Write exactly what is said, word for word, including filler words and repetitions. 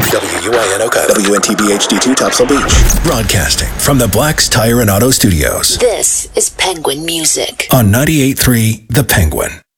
W U I N Oka. W N T B H D two Topsail Beach. Broadcasting from the Black's Tire and Auto Studios. This is Penguin Music. On ninety-eight point three The Penguin.